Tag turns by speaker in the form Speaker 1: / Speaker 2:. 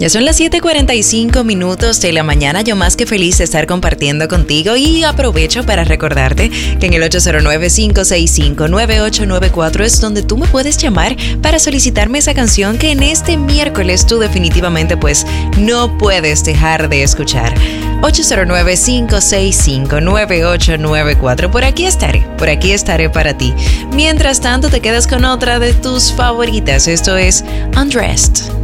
Speaker 1: Ya son las 7:45 de la mañana, yo más que feliz de estar compartiendo contigo y aprovecho para recordarte que en el 809-565-9894 es donde tú me puedes llamar para solicitarme esa canción que en este miércoles tú definitivamente pues no puedes dejar de escuchar. 809-565-9894. Por aquí estaré para ti. Mientras tanto te quedas con otra de tus favoritas, esto es Undressed.